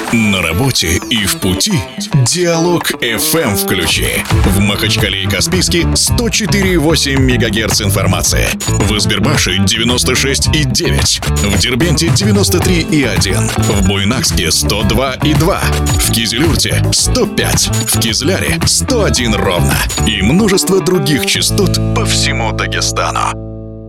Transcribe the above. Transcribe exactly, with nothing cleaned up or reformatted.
На работе и в пути Диалог эф эм включи. В Махачкале и Каспийске сто четыре и восемь мегагерц информации. В Избербаше девяносто шесть и девять. В Дербенте девяносто три и один. В Буйнакске сто два и два. В Кизилюрте сто пять. В Кизляре сто один ровно. И множество других частот по всему Дагестану.